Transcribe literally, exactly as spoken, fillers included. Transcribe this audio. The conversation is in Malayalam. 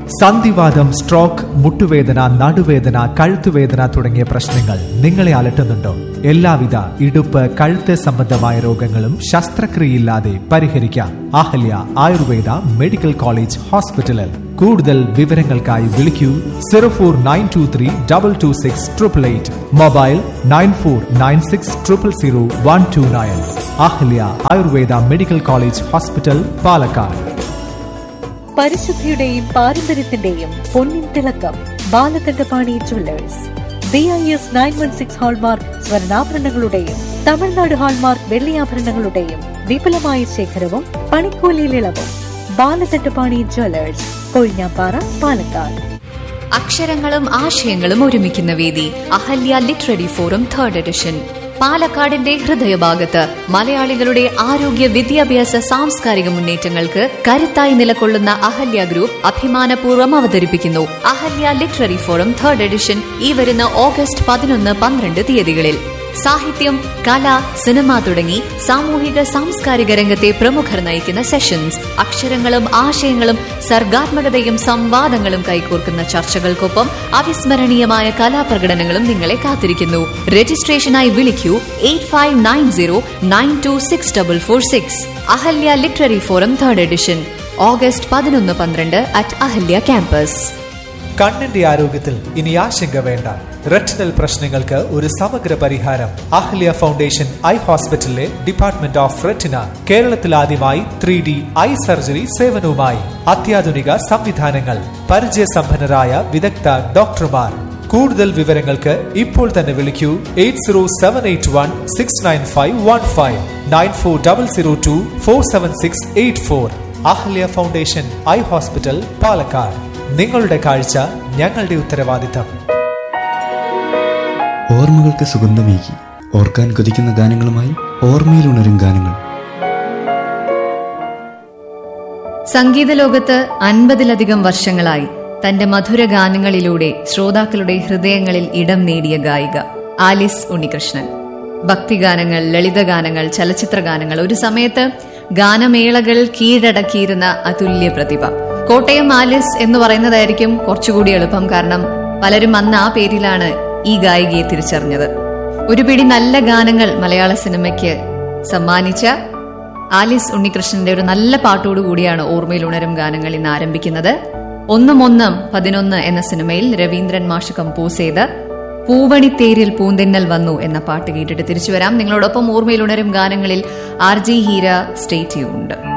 സന്ധിവാതം, സ്ട്രോക്ക്, മുട്ടുവേദന, നടുവേദന, കഴുത്തുവേദന തുടങ്ങിയ പ്രശ്നങ്ങൾ നിങ്ങളെ അലട്ടുന്നുണ്ടോ? എല്ലാവിധ ഇടുപ്പ്, കഴുത്ത് സംബന്ധമായ രോഗങ്ങളും ശസ്ത്രക്രിയയില്ലാതെ പരിഹരിക്കാം. അഹല്യ ആയുർവേദ മെഡിക്കൽ കോളേജ് ഹോസ്പിറ്റലിൽ. കൂടുതൽ വിവരങ്ങൾക്കായി വിളിക്കൂ zero four nine to three double two six triple eight. Mobile nine four nine six triple zero one two nine. Ahalya Ayurveda medical college hospital, Palakkad. പരിശുദ്ധിയുടെയും പാരമ്പര്യത്തിന്റെയും പൊന്നിൻ തിളക്കം Balakandapani Jewellers. B I S nine one six hallmark സ്വർണ്ണാഭരണങ്ങളുടെയും Tamil Nadu hallmark വെള്ളിയാഭരണങ്ങളുടെയും വിപുലമായ ശേഖരവും പണിക്കൂലിയിൽ ഇളവും. ബാലകണ്ഠപാണി ജ്വല്ലേഴ്സ്, കൊഴിഞ്ഞാപ്പാറ, പാലക്കാട്. അക്ഷരങ്ങളും ആശയങ്ങളും ഒരുമിക്കുന്ന വേദി Ahalya literary forum third edition. പാലക്കാടിന്റെ ഹൃദയഭാഗത്ത് മലയാളികളുടെ ആരോഗ്യ, വിദ്യാഭ്യാസ, സാംസ്കാരിക മുന്നേറ്റങ്ങൾക്ക് കരുത്തായി നിലകൊള്ളുന്ന അഹല്യ ഗ്രൂപ്പ് അഭിമാനപൂർവ്വം അവതരിപ്പിക്കുന്നു Ahalya literary forum third edition. ഈ വരുന്ന ഓഗസ്റ്റ് പതിനൊന്ന്, പന്ത്രണ്ട് തീയതികളിൽ സാഹിത്യം, കല, സിനിമ തുടങ്ങി സാമൂഹിക സാംസ്കാരിക രംഗത്തെ പ്രമുഖർ നയിക്കുന്ന സെഷൻസ്, അക്ഷരങ്ങളും ആശയങ്ങളും സർഗാത്മകതയും സംവാദങ്ങളും കൈകോർക്കുന്ന ചർച്ചകൾക്കൊപ്പം അവിസ്മരണീയമായ കലാപ്രകടനങ്ങളും നിങ്ങളെ കാത്തിരിക്കുന്നു. രജിസ്ട്രേഷനായി വിളിക്കൂ eight five nine zero nine to six double four six. Ahalya literary forum third edition, August പതിനൊന്ന്, പന്ത്രണ്ട് അറ്റ് അഹല്യ ക്യാമ്പസ്. കണ്ണിന്റെ ആരോഗ്യത്തിൽ ഇനി ആശങ്ക വേണ്ട. റെറ്റിനൽ പ്രശ്നങ്ങൾക്ക് ഒരു സമഗ്ര പരിഹാരം അഹല്യ ഫൗണ്ടേഷൻ ഐ ഹോസ്പിറ്റലിലെ ഡിപ്പാർട്ട്മെന്റ് ഓഫ് റെറ്റിന. കേരളത്തിൽ ആദ്യമായി ത്രീ ഡി ഐ സർജറി സേവനവുമായി അത്യാധുനിക സംവിധാനങ്ങൾ, പരിചയസമ്പന്നരായ വിദഗ്ധ ഡോക്ടർമാർ. കൂടുതൽ വിവരങ്ങൾക്ക് ഇപ്പോൾ തന്നെ വിളിക്കൂ eight zero seven eight one six nine five one five nine four double zero to four seven six eight four. Ahalya foundation eye hospital, Palakkad. നിങ്ങളുടെ കാഴ്ച ഞങ്ങളുടെ ഉത്തരവാദിത്തം. ഓർമ്മകൾക്ക് സുഗന്ധമേകി ഓർക്കാൻ കൊതിക്കുന്ന ഗാനങ്ങളുമായി ഓർമ്മയിലുണരും ഗാനങ്ങൾ. സംഗീത ലോകത്ത് അൻപതിലധികം വർഷങ്ങളായി തന്റെ മധുര ഗാനങ്ങളിലൂടെ ശ്രോതാക്കളുടെ ഹൃദയങ്ങളിൽ ഇടം നേടിയ ഗായിക ആലിസ് ഉണ്ണികൃഷ്ണൻ. ഭക്തിഗാനങ്ങൾ, ലളിതഗാനങ്ങൾ, ചലച്ചിത്ര ഗാനങ്ങൾ, ഒരു സമയത്ത് ഗാനമേളകൾ കീഴടക്കിയിരുന്ന അതുല്യ പ്രതിഭ. കോട്ടയം ആലിസ് എന്ന് പറയുന്നതായിരിക്കും കുറച്ചുകൂടി എളുപ്പം. കാരണം പലരും അന്ന് ആ പേരിലാണ് ഈ ഗായികയെ തിരിച്ചറിഞ്ഞത്. ഒരു പിടി നല്ല ഗാനങ്ങൾ മലയാള സിനിമയ്ക്ക് സമ്മാനിച്ച ആലിസ് ഉണ്ണികൃഷ്ണന്റെ ഒരു നല്ല പാട്ടോടുകൂടിയാണ് ഓർമ്മയിൽ ഉണരും ഗാനങ്ങൾ ഇന്ന് ആരംഭിക്കുന്നത്. ഒന്നും ഒന്നും പതിനൊന്ന് എന്ന സിനിമയിൽ രവീന്ദ്രൻ മാഷ് കമ്പോസ് ചെയ്ത പൂവണിത്തേരിൽ പൂന്തെന്നൽ വന്നു എന്ന പാട്ട് കേട്ടിട്ട് തിരിച്ചു വരാം. നിങ്ങളോടൊപ്പം ഓർമ്മയിൽ ഉണരും ഗാനങ്ങളിൽ R G Heera stay tuned.